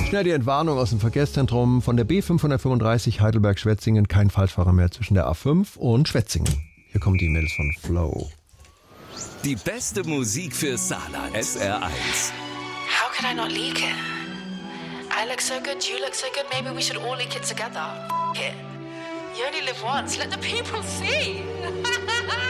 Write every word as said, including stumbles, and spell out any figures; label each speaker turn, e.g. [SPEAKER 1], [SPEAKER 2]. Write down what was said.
[SPEAKER 1] Schnell die Entwarnung aus dem Verkehrszentrum von der B fünfhundertfünfunddreißig Heidelberg-Schwetzingen. Kein Falschfahrer mehr zwischen der A fünf und Schwetzingen. Hier kommen die Mails von Flo.
[SPEAKER 2] Die beste Musik für Saarland. S R eins.
[SPEAKER 3] How could I not leak it? I look so good, you look so good, maybe we should all leak it together. F- it. You only live once, let the people see.